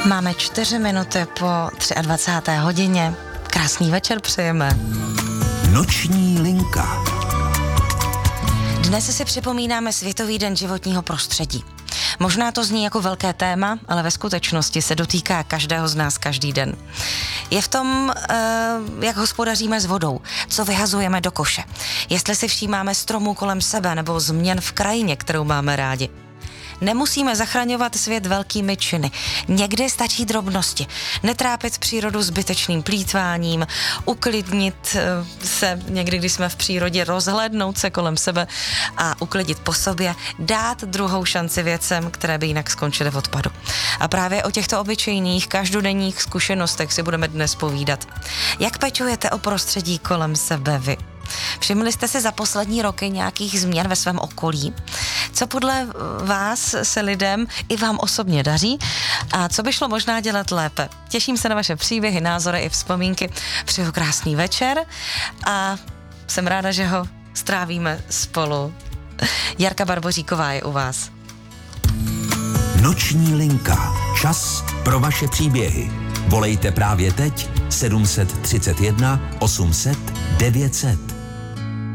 Máme 4 minuty po 23. hodině. Krásný večer přejeme. Noční linka. Dnes si připomínáme Světový den životního prostředí. Možná to zní jako velké téma, ale ve skutečnosti se dotýká každého z nás každý den. Je v tom, jak hospodaříme s vodou, co vyhazujeme do koše, jestli si všímáme stromů kolem sebe nebo změn v krajině, kterou máme rádi. Nemusíme zachraňovat svět velkými činy. Někdy stačí drobnosti. Netrápit přírodu zbytečným plýtváním, uklidnit se někdy, když jsme v přírodě, rozhlédnout se kolem sebe a uklidit po sobě, dát druhou šanci věcem, které by jinak skončily v odpadu. A právě o těchto obyčejných, každodenních zkušenostech si budeme dnes povídat. Jak pečujete o prostředí kolem sebe vy? Všimli jste si za poslední roky nějakých změn ve svém okolí? Co podle vás se lidem i vám osobně daří a co by šlo možná dělat lépe? Těším se na vaše příběhy, názory i vzpomínky. Přeju krásný večer a jsem ráda, že ho strávíme spolu. Jarka Barboříková je u vás. Noční linka. Čas pro vaše příběhy. Volejte právě teď 731 800 900.